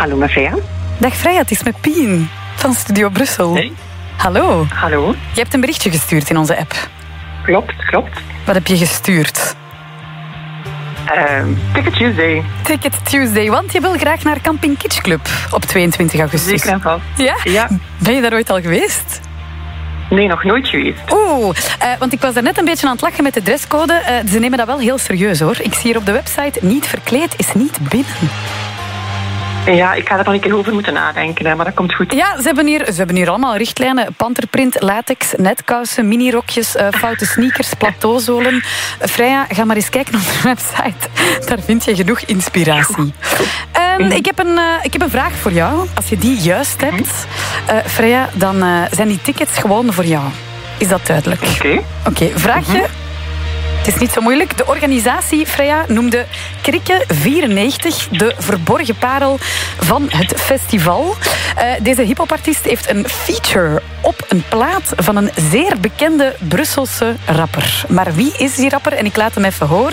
Hallo, met Freya. Dag Freya, het is met Pien van Studio Brussel. Hey. Hallo. Hallo. Je hebt een berichtje gestuurd in onze app. Klopt. Wat heb je gestuurd? Ticket Tuesday. Ticket Tuesday, want je wil graag naar Camping Kitsch Club op 22 augustus. Zeker en vast. Ja? Ben je daar ooit al geweest? Nee, nog nooit geweest. Want ik was daarnet een beetje aan het lachen met de dresscode. Ze nemen dat wel heel serieus, hoor. Ik zie hier op de website, niet verkleed is niet binnen. Ja, ik ga er nog een keer over moeten nadenken, hè, maar dat komt goed. Ja, ze hebben hier allemaal richtlijnen. Panterprint, latex, netkousen, minirokjes, foute sneakers, plateauzolen. Freya, ga maar eens kijken op de website. Daar vind je genoeg inspiratie. Ik heb een vraag voor jou. Als je die juist hebt, Freya, dan zijn die tickets gewoon voor jou. Is dat duidelijk? Oké, vraagje. Het is niet zo moeilijk. De organisatie, Freya, noemde Krikke 94 de verborgen parel van het festival. Deze hiphopartiest heeft een feature op een plaat van een zeer bekende Brusselse rapper. Maar wie is die rapper? En ik laat hem even horen.